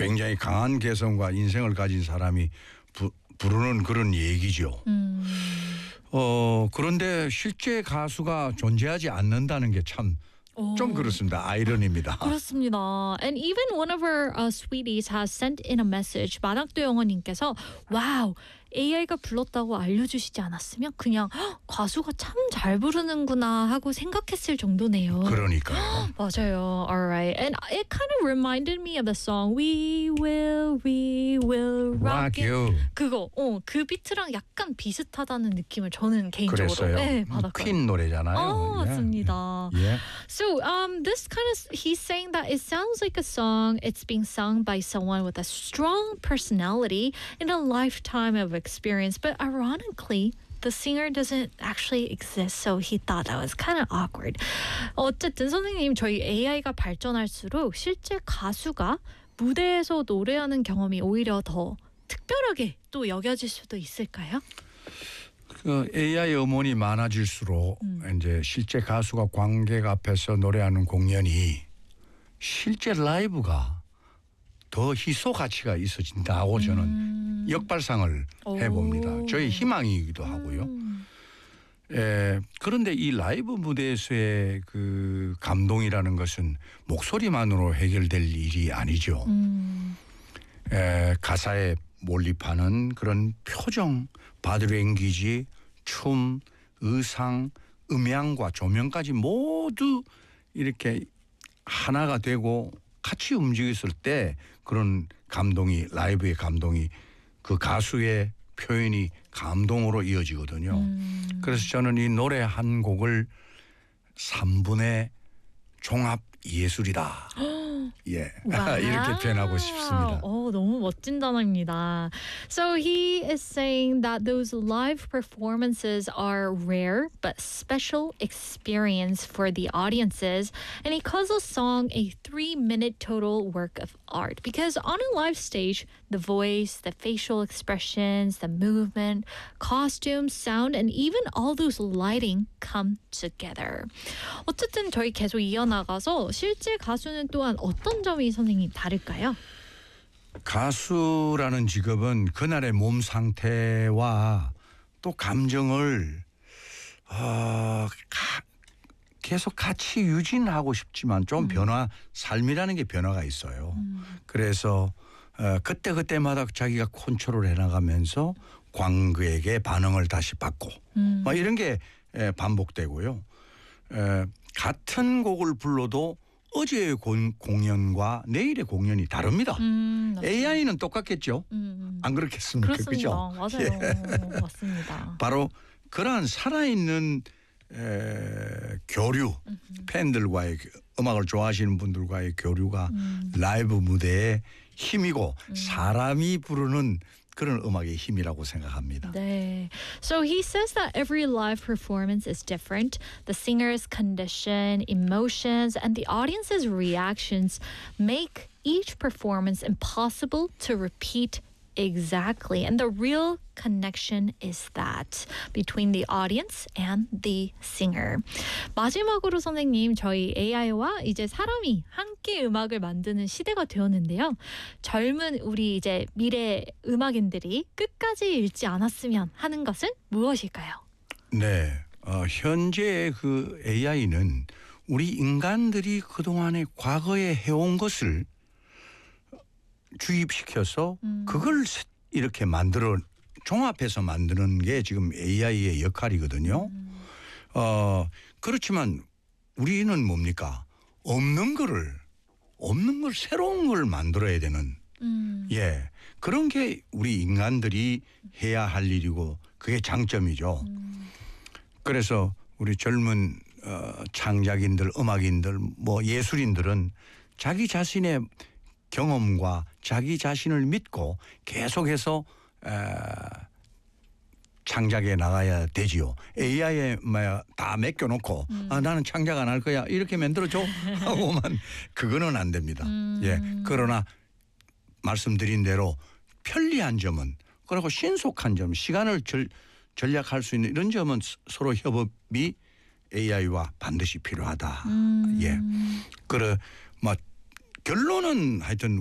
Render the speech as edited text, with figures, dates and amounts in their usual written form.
굉장히 강한 개성과 인생을 가진 사람이 부르는 그런 얘기죠. 그런데 실제 가수가 존재하지 않는다는 게 참 좀 그렇습니다. 아이러니입니다. 그렇습니다. And even one of our sweeties has sent in a message. 마낙도 영어님께서 와우 AI가 불렀다고 알려주시지 않았으면 그냥 가수가 참 잘 부르는구나 하고 생각했을 정도네요. 그러니까요. 맞아요. Alright. And it kind of reminded me of the song We Will Rock You. 그거 그 비트랑 약간 비슷하다는 느낌을 저는 개인적으로 그랬어요. 네, 받았어요. 퀸 노래잖아요. 맞습니다. 예. So this kind of he's saying that it sounds like a song it's being sung by someone with a strong personality in a lifetime of experience, but ironically the singer doesn't actually exist, so he thought that was kind of awkward. 어쨌든 선생님 저희 AI가 발전할수록 실제 가수가 무대에서 노래하는 경험이 오히려 더 특별하게 또 여겨질 수도 있을까요? 그 AI 음원이 많아질수록 이제 실제 가수가 관객 앞에서 노래하는 공연이 실제 라이브가 더 희소 가치가 있어진다고 저는 역발상을 해봅니다. 저희 희망이기도 하고요. 그런데 이 라이브 무대에서의 그 감동이라는 것은 목소리만으로 해결될 일이 아니죠. 가사에 몰입하는 그런 표정, 바디랭귀지, 춤, 의상, 음향과 조명까지 모두 이렇게 하나가 되고 같이 움직였을 때 그런 감동이 라이브의 감동이 그 가수의 표현이 감동으로 이어지거든요. 그래서 저는 이 노래 한 곡을 3분의 종합 예술이다. 예, 이렇게 표현하고 싶습니다. 너무 멋진 단어입니다. So he is saying that those live performances are rare but special experience for the audiences, and he calls a song a 3-minute total work of art because on a live stage, the voice, the facial expressions, the movement, costumes, sound, and even all those lighting come together. 어쨌든 저희 계속 이어나가서 실제 가수는 또한 어떤 점이 선생님 다를까요? 가수라는 직업은 그날의 몸 상태와 또 감정을 계속 같이 유지하고 싶지만 좀 삶이라는 게 변화가 있어요. 그래서 그때마다 자기가 컨트롤 해나가면서 관객의 반응을 다시 받고 이런 게 반복되고요. 같은 곡을 불러도 어제의 공연과 내일의 공연이 다릅니다. AI는 똑같겠죠. 안 그렇겠습니까? 그렇습니다. 그죠? 맞아요. 예. 맞습니다. 바로 그러한 살아있는 교류, 팬들과의 음악을 좋아하시는 분들과의 교류가 라이브 무대의 힘이고 사람이 부르는 그런 음악의 힘이라고 생각합니다. 네. So he says that every live performance is different. The singer's condition, emotions, and the audience's reactions make each performance impossible to repeat exactly. And the real connection is that between the audience and the singer. 마지막으로 선생님 저희 AI와 이제 사람이 함께 음악을 만드는 시대가 되었는데요. 젊은 우리 이제 미래 음악인들이 끝까지 잃지 않았으면 하는 것은 무엇일까요? 네. 현재 그 AI는 우리 인간들이 그동안에 과거에 해온 것을 주입시켜서 그걸 이렇게 종합해서 만드는 게 지금 AI의 역할이거든요. 그렇지만 우리는 뭡니까? 없는 걸 새로운 걸 만들어야 되는 예, 그런 게 우리 인간들이 해야 할 일이고 그게 장점이죠. 그래서 우리 젊은 창작인들, 음악인들, 뭐 예술인들은 자기 자신의 경험과 자기 자신을 믿고 계속해서 창작해 나가야 되지요. AI에 다 맡겨놓고 나는 창작 안 할 거야 이렇게 만들어줘 하고만 그거는 안 됩니다. 예, 그러나 말씀드린 대로 편리한 점은 그리고 신속한 점, 시간을 절약할 수 있는 이런 점은 서로 협업이 AI와 반드시 필요하다. 예, 결론은 하여튼